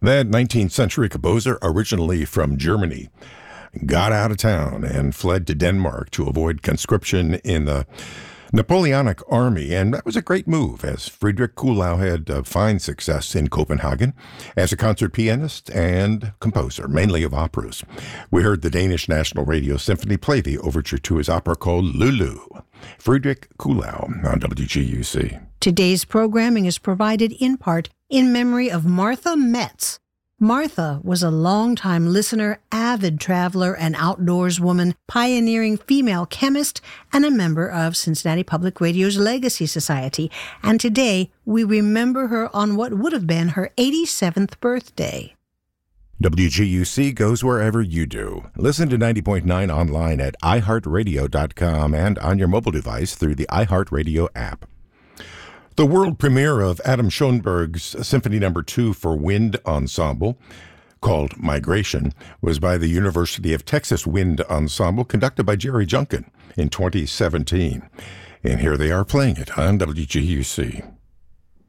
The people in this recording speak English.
That 19th century composer, originally from Germany, got out of town and fled to Denmark to avoid conscription in the Napoleonic army, and that was a great move, as Friedrich Kuhlau had fine success in Copenhagen as a concert pianist and composer, mainly of operas. We heard the Danish National Radio Symphony play the overture to his opera called Lulu. Friedrich Kuhlau on WGUC. Today's programming is provided in part in memory of Martha Metz. Martha was a longtime listener, avid traveler, and outdoors woman, pioneering female chemist, and a member of Cincinnati Public Radio's Legacy Society. And today, we remember her on what would have been her 87th birthday. WGUC goes wherever you do. Listen to 90.9 online at iHeartRadio.com and on your mobile device through the iHeartRadio app. The world premiere of Adam Schoenberg's Symphony No. 2 for Wind Ensemble, called Migration, was by the University of Texas Wind Ensemble, conducted by Jerry Junkin in 2017. And here they are playing it on WGUC.